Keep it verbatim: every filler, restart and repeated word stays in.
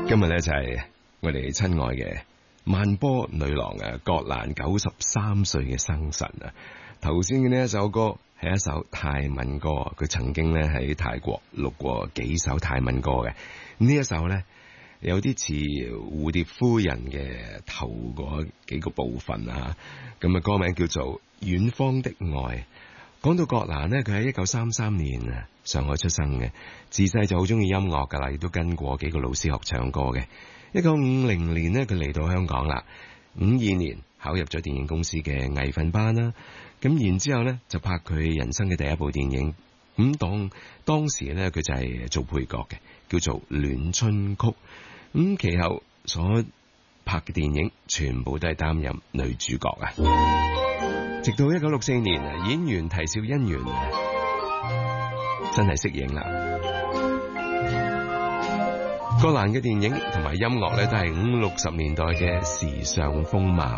今日咧就係我哋親愛嘅萬波女郎啊，葛蘭九十三歲嘅生辰啊！頭先嘅呢一首歌係一首泰文歌，佢曾經咧喺泰國錄過幾首泰文歌嘅。呢一首咧有啲似蝴蝶夫人嘅頭嗰幾個部分啊，咁啊歌名叫做《遠方的愛》。講到葛蘭呢，佢喺一九三三年啊上海出生嘅，自細就好中意音樂噶啦，亦都跟過幾個老師學唱歌嘅。一九五零年呢，佢嚟到香港啦，五二年考入咗電影公司嘅藝訓班啦，咁然之後呢就拍佢人生嘅第一部電影，咁當當時呢，佢就係做配角嘅，叫做《戀春曲》，咁其後所拍嘅電影全部都係擔任女主角啊。直到一九六四年，演員啼笑姻緣真係息影啦。葛蘭嘅電影同埋音樂咧，都係五六十年代嘅時尚風貌。